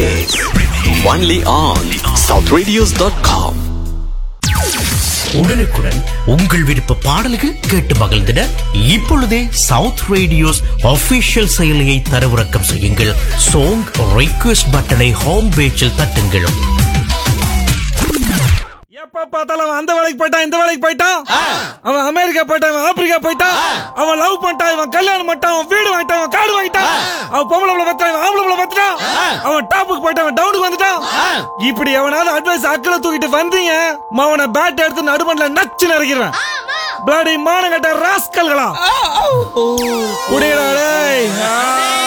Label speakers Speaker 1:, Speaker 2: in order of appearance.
Speaker 1: remix. Only on southradios.com.
Speaker 2: உடனுக்குடன் உங்கள் விருப்ப பாடல்கள் கேட்டு மகிழ்ந்திட இப்பொழுதே சவுத் ரேடியோஸ் ஆபீஷியல் செயலியை தரவிறக்கம் செய்யுங்கள். சாங் ரிக்வெஸ்ட் பட்டனை ஹோம் பேஜில் தட்டுங்கள்.
Speaker 3: எப்ப பார்த்தாலும் அவன் அந்த வேலைக்கு போயிட்டான், இந்த வேலைக்கு போயிட்டான், அவன் அமெரிக்கா போயிட்டான், அவன் ஆப்பிரிக்கா போயிட்டான், அவன் லவ் பண்ணிட்டான், இவன் கல்யாணம் பண்ணிட்டான், அவன் வீடு வாங்கிட்டான், அவன் காடு வாங்கிட்டான், அவன் பொம்பளை பத்தான், இவன் ஆம்பளை பத்தான், அவன் டாப்புக்கு போயிட்டான், அவன் டவுனுக்கு வந்துட்டான். இப்படி எவனாவது அட்வைஸ் அக்கறை தூக்கிட்டு வந்தீங்க, அவனை பேட் எடுத்து நடுமண்ல நச்சு நறுக்கிறேன். பிளாடி மானங்கட்ட ராஸ்கல்களா குடிடா டேய்.